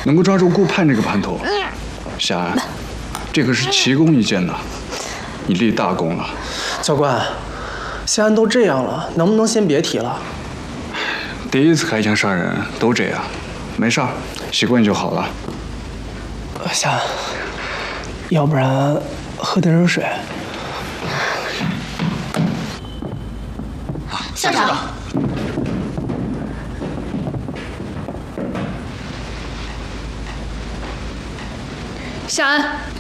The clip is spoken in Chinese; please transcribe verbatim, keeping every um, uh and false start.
能够抓住顾盼这个叛徒。夏安，这可是奇功一件呐，你立大功了。 教官，夏安都这样了，能不能先别提了？ 第一次开枪杀人都这样，没事儿，习惯就好了。 夏安，要不然喝点热水。 校长。 夏安，